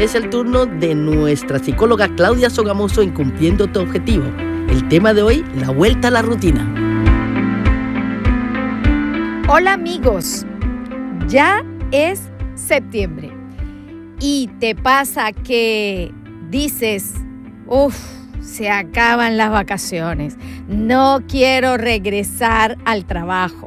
es el turno de nuestra psicóloga Claudia Sogamoso en Cumpliendo tu Objetivo. El tema de hoy, la vuelta a la rutina. Hola amigos, ya es septiembre y te pasa que dices, se acaban las vacaciones, no quiero regresar al trabajo,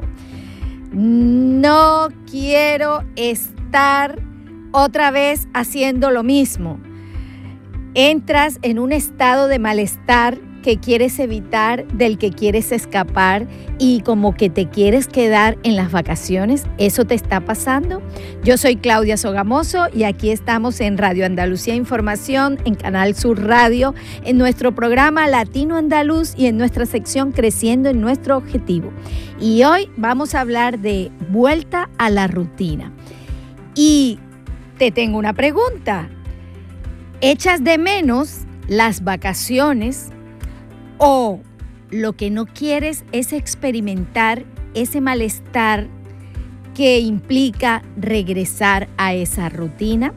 no quiero estar otra vez haciendo lo mismo. Entras en un estado de malestar que quieres evitar, del que quieres escapar y como que te quieres quedar en las vacaciones. ¿Eso te está pasando? Yo soy Claudia Sogamoso y aquí estamos en Radio Andalucía Información, en Canal Sur Radio, en nuestro programa Latino Andaluz y en nuestra sección Creciendo en Nuestro Objetivo. Y hoy vamos a hablar de vuelta a la rutina. Y te tengo una pregunta. ¿Echas de menos las vacaciones o lo que no quieres es experimentar ese malestar que implica regresar a esa rutina?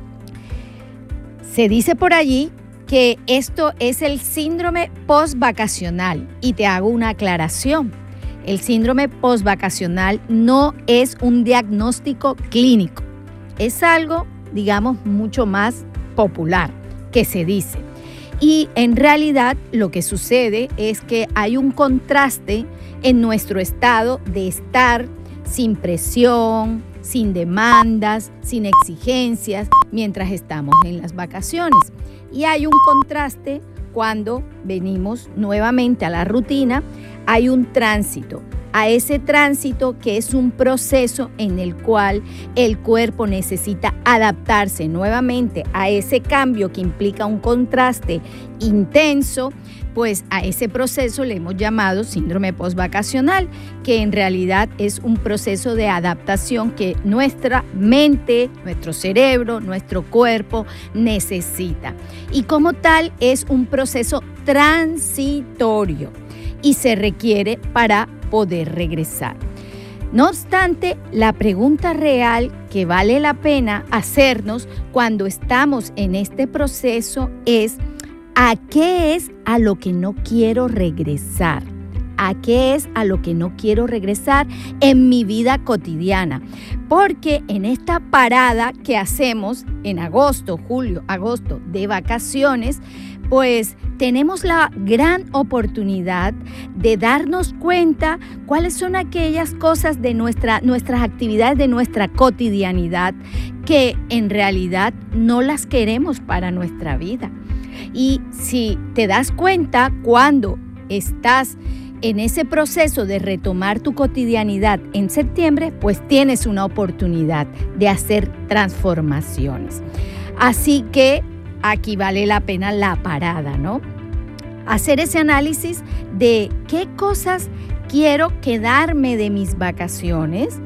Se dice por allí que esto es el síndrome postvacacional y te hago una aclaración. El síndrome postvacacional no es un diagnóstico clínico, es algo, digamos, mucho más popular que se dice. Y en realidad lo que sucede es que hay un contraste en nuestro estado de estar sin presión, sin demandas, sin exigencias, mientras estamos en las vacaciones. Y hay un contraste cuando venimos nuevamente a la rutina, hay un tránsito. A ese tránsito que es un proceso en el cual el cuerpo necesita adaptarse nuevamente a ese cambio que implica un contraste intenso, pues a ese proceso le hemos llamado síndrome postvacacional, que en realidad es un proceso de adaptación que nuestra mente, nuestro cerebro, nuestro cuerpo necesita. Y como tal es un proceso transitorio y se requiere para poder regresar. No obstante, la pregunta real que vale la pena hacernos cuando estamos en este proceso es: ¿a qué es a lo que no quiero regresar? ¿A qué es a lo que no quiero regresar en mi vida cotidiana? Porque en esta parada que hacemos en agosto, julio, agosto de vacaciones, pues tenemos la gran oportunidad de darnos cuenta cuáles son aquellas cosas de nuestras actividades, de nuestra cotidianidad, que en realidad no las queremos para nuestra vida. Y si te das cuenta, cuando estás en ese proceso de retomar tu cotidianidad en septiembre, pues tienes una oportunidad de hacer transformaciones. Así que aquí vale la pena la parada, ¿no? Hacer ese análisis de qué cosas quiero quedarme de mis vacaciones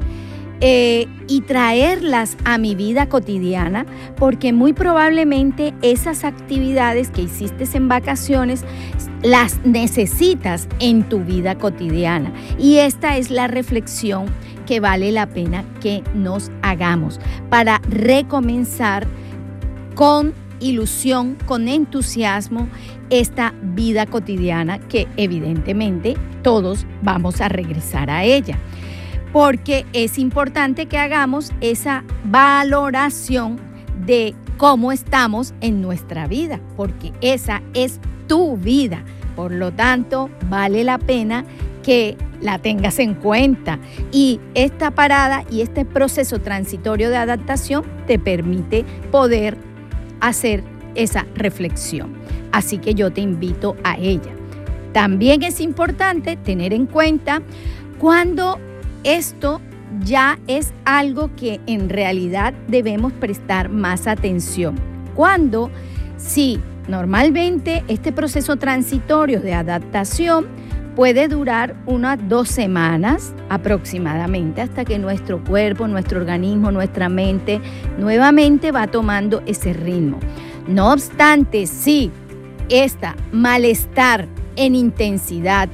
y traerlas a mi vida cotidiana, porque muy probablemente esas actividades que hiciste en vacaciones las necesitas en tu vida cotidiana. Y esta es la reflexión que vale la pena que nos hagamos para recomenzar con ilusión, con entusiasmo, esta vida cotidiana que evidentemente todos vamos a regresar a ella. Porque es importante que hagamos esa valoración de cómo estamos en nuestra vida, porque esa es tu vida. Por lo tanto, vale la pena que la tengas en cuenta. Y esta parada y este proceso transitorio de adaptación te permite poder hacer esa reflexión. Así que yo te invito a ella. También es importante tener en cuenta cuando esto ya es algo que en realidad debemos prestar más atención. Cuando, sí, normalmente este proceso transitorio de adaptación puede durar unas 2 semanas aproximadamente, hasta que nuestro cuerpo, nuestro organismo, nuestra mente nuevamente va tomando ese ritmo. No obstante, sí, esta malestar en intensidad,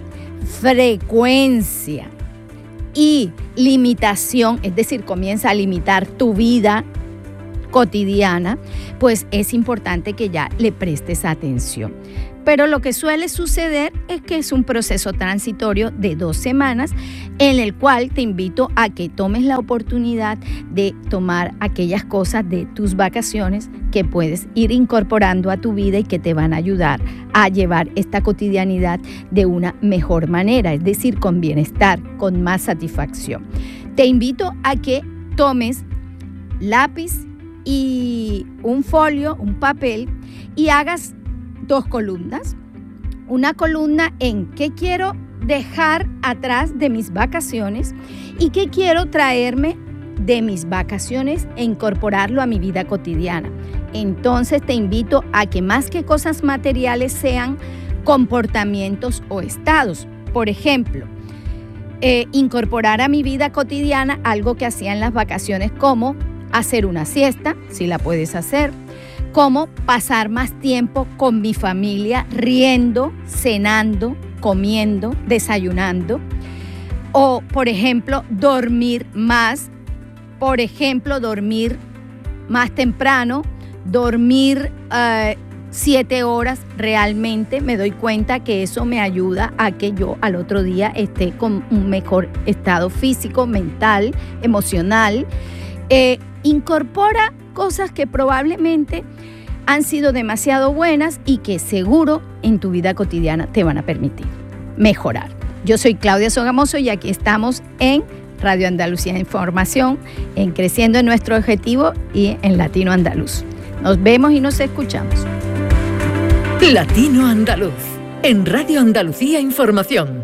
frecuencia y limitación, es decir, comienza a limitar tu vida cotidiana, pues es importante que ya le prestes atención. Pero lo que suele suceder es que es un proceso transitorio de 2 semanas en el cual te invito a que tomes la oportunidad de tomar aquellas cosas de tus vacaciones que puedes ir incorporando a tu vida y que te van a ayudar a llevar esta cotidianidad de una mejor manera, es decir, con bienestar, con más satisfacción. Te invito a que tomes lápiz y un folio, un papel, y hagas 2 columnas. Una columna en qué quiero dejar atrás de mis vacaciones y qué quiero traerme de mis vacaciones e incorporarlo a mi vida cotidiana. Entonces te invito a que más que cosas materiales sean comportamientos o estados. Por ejemplo, incorporar a mi vida cotidiana algo que hacía en las vacaciones, como hacer una siesta, si la puedes hacer, como pasar más tiempo con mi familia, riendo, cenando, comiendo, desayunando, o por ejemplo, dormir más, dormir más temprano, dormir 7 horas. Realmente me doy cuenta que eso me ayuda a que yo al otro día esté con un mejor estado físico, mental, emocional. Incorpora cosas que probablemente han sido demasiado buenas y que seguro en tu vida cotidiana te van a permitir mejorar. Yo soy Claudia Sogamoso y aquí estamos en Radio Andalucía Información, en Creciendo en Nuestro Objetivo y en Latino Andaluz. Nos vemos y nos escuchamos. Latino Andaluz, en Radio Andalucía Información.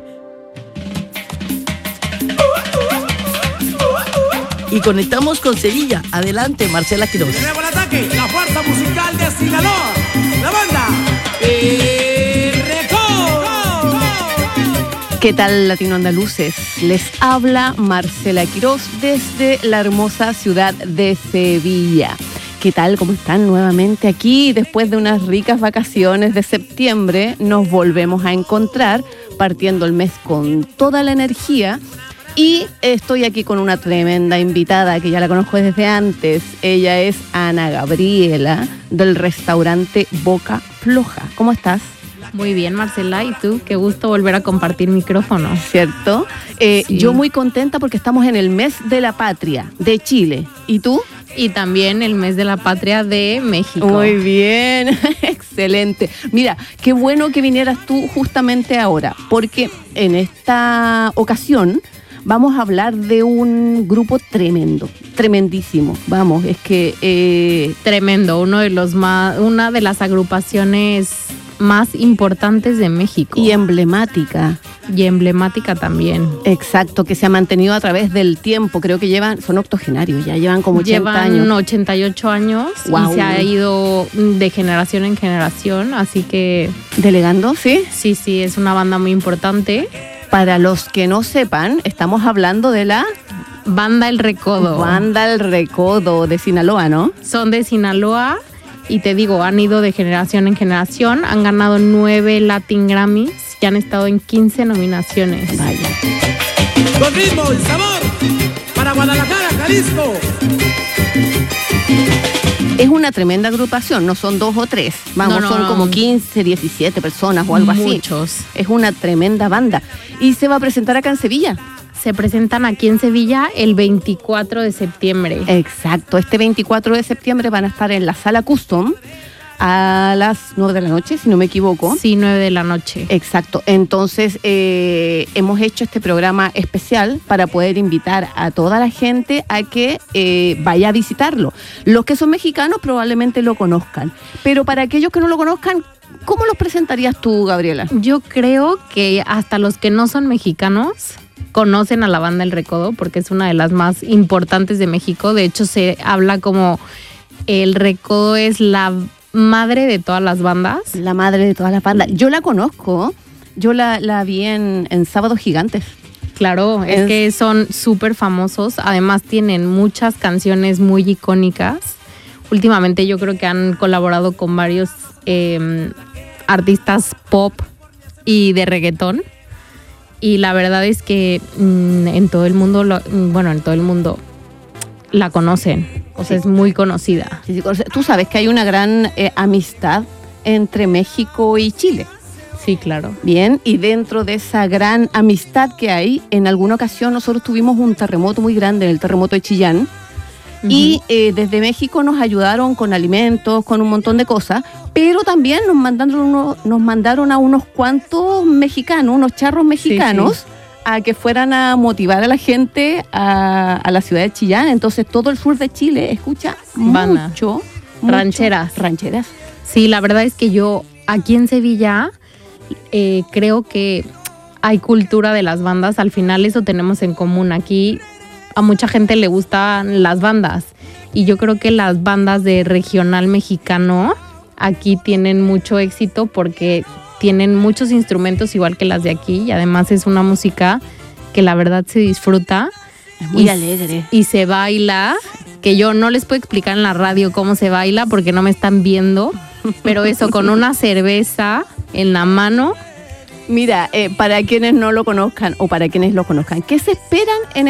Y conectamos con Sevilla. Adelante, Marcela Quirós. Tenemos el ataque, la fuerza musical de Sinaloa, la banda Recodo. ¿Qué tal, Latino Andaluces? Les habla Marcela Quirós desde la hermosa ciudad de Sevilla. ¿Qué tal? ¿Cómo están? Nuevamente aquí, después de unas ricas vacaciones de septiembre, nos volvemos a encontrar, partiendo el mes con toda la energía. Y estoy aquí con una tremenda invitada que ya la conozco desde antes. Ella es Ana Gabriela, del restaurante Boca Floja. ¿Cómo estás? Muy bien, Marcela. ¿Y tú? Qué gusto volver a compartir micrófono. ¿Cierto? Sí. Yo muy contenta porque estamos en el mes de la patria de Chile. ¿Y tú? Y también el mes de la patria de México. Muy bien, excelente. Mira, qué bueno que vinieras tú justamente ahora, porque en esta ocasión vamos a hablar de un grupo tremendo, tremendísimo. Vamos, es que tremendo, una de las agrupaciones más importantes de México. Y emblemática. Y emblemática también. Exacto, que se ha mantenido a través del tiempo. Creo que son octogenarios, ya llevan como 80 años. Llevan 88 años. Wow. Y se ha ido de generación en generación, así que... ¿Delegando? Sí. Sí, es una banda muy importante. Para los que no sepan, estamos hablando de la... Banda El Recodo. Banda El Recodo, de Sinaloa, ¿no? Son de Sinaloa y te digo, han ido de generación en generación, han ganado 9 Latin Grammys y han estado en 15 nominaciones. Vaya. Con ritmo y sabor, para Guadalajara, Jalisco. Es una tremenda agrupación, no son 2 o 3, vamos, no. Son como 15, 17 personas o algo así. Muchos. Es una tremenda banda. ¿Y se va a presentar acá en Sevilla? Se presentan aquí en Sevilla el 24 de septiembre. Exacto, este 24 de septiembre van a estar en la Sala Custom a las 9 de la noche, si no me equivoco. Sí, 9 de la noche. Exacto. Entonces, hemos hecho este programa especial para poder invitar a toda la gente a que vaya a visitarlo. Los que son mexicanos probablemente lo conozcan, pero para aquellos que no lo conozcan, ¿cómo los presentarías tú, Gabriela? Yo creo que hasta los que no son mexicanos conocen a la banda El Recodo, porque es una de las más importantes de México. De hecho, se habla como El Recodo es la madre de todas las bandas. La madre de todas las bandas. Yo la conozco, yo la vi en Sábados Gigantes. Claro, es que son súper famosos. Además tienen muchas canciones muy icónicas. Últimamente yo creo que han colaborado con varios artistas pop y de reggaetón. Y la verdad es que en todo el mundo la conocen. O sea, es muy conocida. Sí, tú sabes que hay una gran amistad entre México y Chile. Sí, claro. Bien, y dentro de esa gran amistad que hay, en alguna ocasión nosotros tuvimos un terremoto muy grande, el terremoto de Chillán, y desde México nos ayudaron con alimentos, con un montón de cosas, pero también nos mandaron a unos cuantos mexicanos, unos charros mexicanos, sí, a que fueran a motivar a la gente a la ciudad de Chillán. Entonces todo el sur de Chile escucha mucho rancheras. Sí, la verdad es que yo aquí en Sevilla creo que hay cultura de las bandas. Al final eso tenemos en común. Aquí a mucha gente le gustan las bandas y yo creo que las bandas de regional mexicano aquí tienen mucho éxito porque tienen muchos instrumentos igual que las de aquí y además es una música que la verdad se disfruta. Es muy alegre. Y se baila, que yo no les puedo explicar en la radio cómo se baila porque no me están viendo, pero eso con una cerveza en la mano. Mira, para quienes no lo conozcan o para quienes lo conozcan, ¿qué se esperan en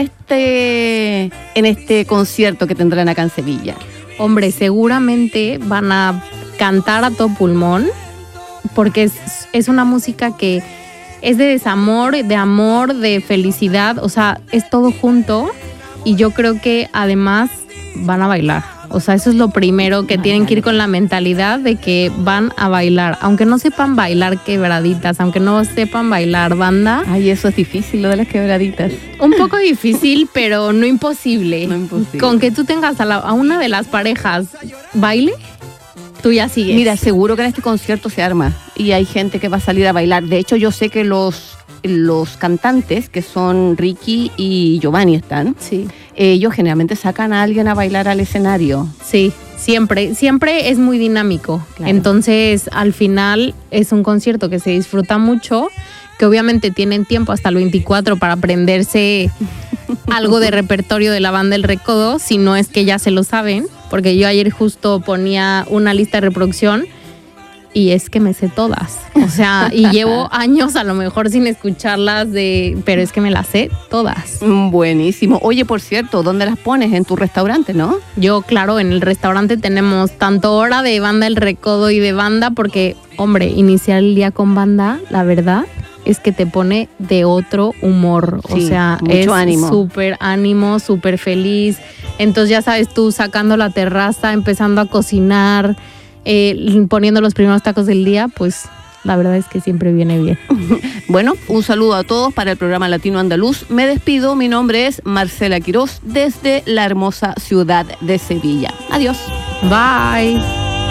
este concierto que tendrán acá en Sevilla? Hombre, seguramente van a cantar a todo pulmón porque es una música que es de desamor, de amor, de felicidad, o sea, es todo junto y yo creo que además van a bailar. O sea, eso es lo primero que tienen que ir con la mentalidad de que van a bailar. Aunque no sepan bailar quebraditas, aunque no sepan bailar banda. Ay, eso es difícil, lo de las quebraditas. Un poco difícil, pero no imposible. No imposible. Con que tú tengas a una de las parejas baile, tú ya sigues. Mira, seguro que en este concierto se arma y hay gente que va a salir a bailar. De hecho, yo sé que los cantantes, que son Ricky y Giovanni están, sí, ellos generalmente sacan a alguien a bailar al escenario. Sí, siempre es muy dinámico. Claro. Entonces, al final es un concierto que se disfruta mucho, que obviamente tienen tiempo hasta el 24 para aprenderse algo de repertorio de la banda El Recodo, si no es que ya se lo saben, porque yo ayer justo ponía una lista de reproducción y es que me sé todas, o sea, y llevo años a lo mejor sin escucharlas, pero es que me las sé todas. Buenísimo. Oye, por cierto, ¿dónde las pones? En tu restaurante, ¿no? Yo, claro, en el restaurante tenemos tanto hora de banda El Recodo y de banda, porque, hombre, iniciar el día con banda, la verdad, es que te pone de otro humor, sí, o sea, es súper ánimo, súper feliz. Entonces ya sabes tú, sacando la terraza, empezando a cocinar, poniendo los primeros tacos del día, pues la verdad es que siempre viene bien. Bueno, un saludo a todos para el programa Latino Andaluz. Me despido, mi nombre es Marcela Quirós desde la hermosa ciudad de Sevilla. Adiós. Bye.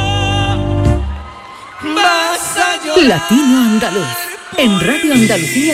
Latino Andaluz en Radio Andalucía